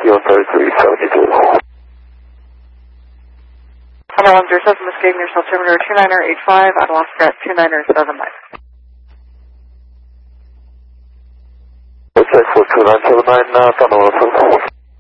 43372. Honda 107, escaping your altimeter 2985, out of Alaska at 2979. Okay, 42979, Honda 107.